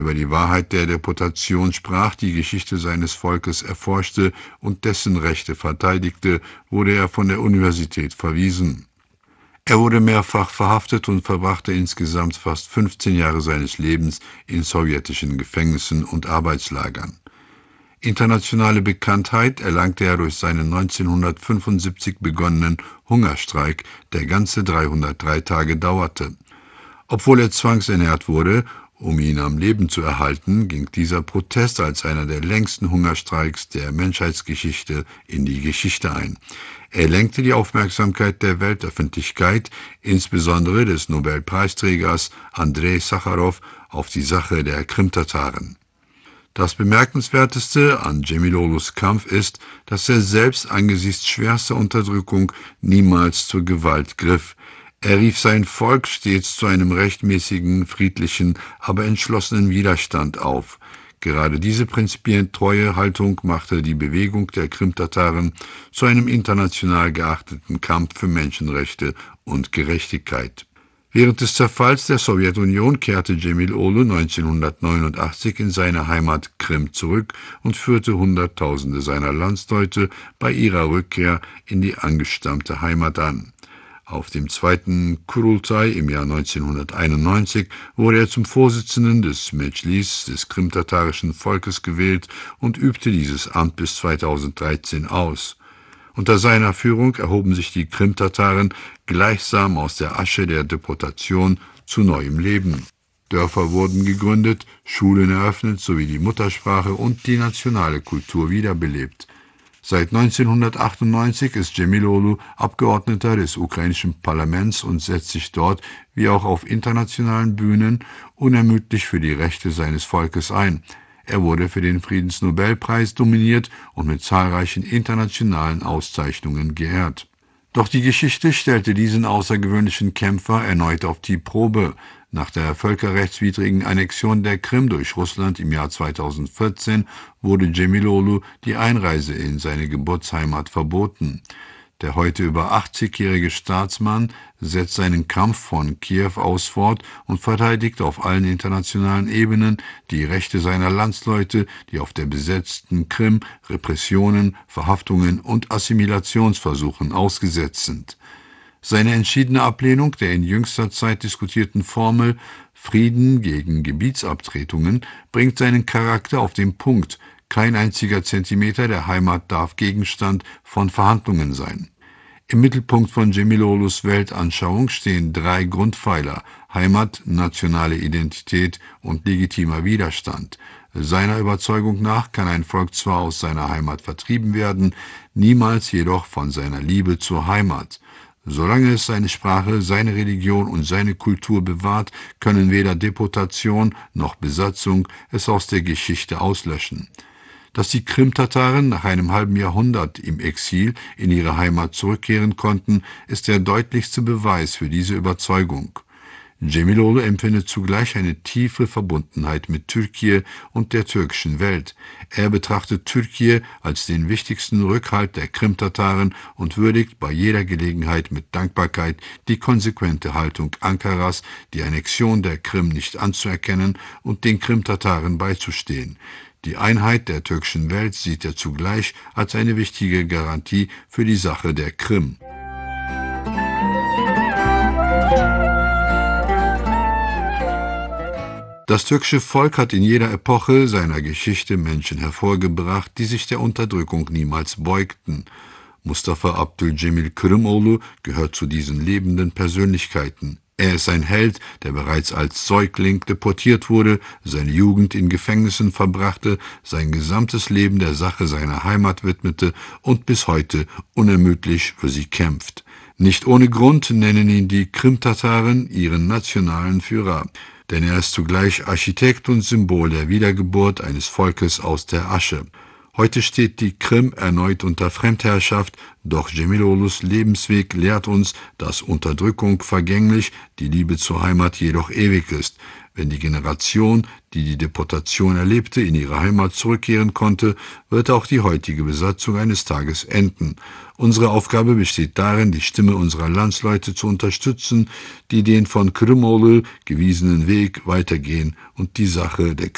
über die Wahrheit der Deportation sprach, die Geschichte seines Volkes erforschte und dessen Rechte verteidigte, wurde er von der Universität verwiesen. Er wurde mehrfach verhaftet und verbrachte insgesamt fast 15 Jahre seines Lebens in sowjetischen Gefängnissen und Arbeitslagern. Internationale Bekanntheit erlangte er durch seinen 1975 begonnenen Hungerstreik, der ganze 303 Tage dauerte. Obwohl er zwangsernährt wurde, um ihn am Leben zu erhalten, ging dieser Protest als einer der längsten Hungerstreiks der Menschheitsgeschichte in die Geschichte ein. Er lenkte die Aufmerksamkeit der Weltöffentlichkeit, insbesondere des Nobelpreisträgers Andrei Sacharow, auf die Sache der Krimtataren. Das Bemerkenswerteste an Cemiloglu's Kampf ist, dass er selbst angesichts schwerster Unterdrückung niemals zur Gewalt griff. Er rief sein Volk stets zu einem rechtmäßigen, friedlichen, aber entschlossenen Widerstand auf. Gerade diese prinzipientreue Haltung machte die Bewegung der Krimtataren zu einem international geachteten Kampf für Menschenrechte und Gerechtigkeit. Während des Zerfalls der Sowjetunion kehrte Cemiloglu 1989 in seine Heimat Krim zurück und führte Hunderttausende seiner Landsleute bei ihrer Rückkehr in die angestammte Heimat an. Auf dem zweiten Kurultai im Jahr 1991 wurde er zum Vorsitzenden des Medschlis des krimtatarischen Volkes gewählt und übte dieses Amt bis 2013 aus. Unter seiner Führung erhoben sich die Krimtataren gleichsam aus der Asche der Deportation zu neuem Leben. Dörfer wurden gegründet, Schulen eröffnet sowie die Muttersprache und die nationale Kultur wiederbelebt. Seit 1998 ist Cemiloglu Abgeordneter des ukrainischen Parlaments und setzt sich dort, wie auch auf internationalen Bühnen, unermüdlich für die Rechte seines Volkes ein. Er wurde für den Friedensnobelpreis nominiert und mit zahlreichen internationalen Auszeichnungen geehrt. Doch die Geschichte stellte diesen außergewöhnlichen Kämpfer erneut auf die Probe. Nach der völkerrechtswidrigen Annexion der Krim durch Russland im Jahr 2014 wurde Cemiloglu die Einreise in seine Geburtsheimat verboten. Der heute über 80-jährige Staatsmann setzt seinen Kampf von Kiew aus fort und verteidigt auf allen internationalen Ebenen die Rechte seiner Landsleute, die auf der besetzten Krim Repressionen, Verhaftungen und Assimilationsversuchen ausgesetzt sind. Seine entschiedene Ablehnung der in jüngster Zeit diskutierten Formel Frieden gegen Gebietsabtretungen bringt seinen Charakter auf den Punkt. Kein einziger Zentimeter der Heimat darf Gegenstand von Verhandlungen sein. Im Mittelpunkt von Cemiloglus Weltanschauung stehen drei Grundpfeiler: Heimat, nationale Identität und legitimer Widerstand. Seiner Überzeugung nach kann ein Volk zwar aus seiner Heimat vertrieben werden, niemals jedoch von seiner Liebe zur Heimat. Solange es seine Sprache, seine Religion und seine Kultur bewahrt, können weder Deportation noch Besatzung es aus der Geschichte auslöschen. Dass die Krimtataren nach einem halben Jahrhundert im Exil in ihre Heimat zurückkehren konnten, ist der deutlichste Beweis für diese Überzeugung. Cemiloglu empfindet zugleich eine tiefe Verbundenheit mit Türkei und der türkischen Welt. Er betrachtet Türkei als den wichtigsten Rückhalt der Krimtataren und würdigt bei jeder Gelegenheit mit Dankbarkeit die konsequente Haltung Ankaras, die Annexion der Krim nicht anzuerkennen und den Krimtataren beizustehen. Die Einheit der türkischen Welt sieht er zugleich als eine wichtige Garantie für die Sache der Krim. Das türkische Volk hat in jeder Epoche seiner Geschichte Menschen hervorgebracht, die sich der Unterdrückung niemals beugten. Mustafa Abdülcemil Kırımoğlu gehört zu diesen lebenden Persönlichkeiten. Er ist ein Held, der bereits als Säugling deportiert wurde, seine Jugend in Gefängnissen verbrachte, sein gesamtes Leben der Sache seiner Heimat widmete und bis heute unermüdlich für sie kämpft. Nicht ohne Grund nennen ihn die Krimtataren ihren nationalen Führer, denn er ist zugleich Architekt und Symbol der Wiedergeburt eines Volkes aus der Asche. Heute steht die Krim erneut unter Fremdherrschaft, doch Cemiloglus Lebensweg lehrt uns, dass Unterdrückung vergänglich, die Liebe zur Heimat jedoch ewig ist. Wenn die Generation, die die Deportation erlebte, in ihre Heimat zurückkehren konnte, wird auch die heutige Besatzung eines Tages enden. Unsere Aufgabe besteht darin, die Stimme unserer Landsleute zu unterstützen, die den von Kırımoğlu gewiesenen Weg weitergehen und die Sache der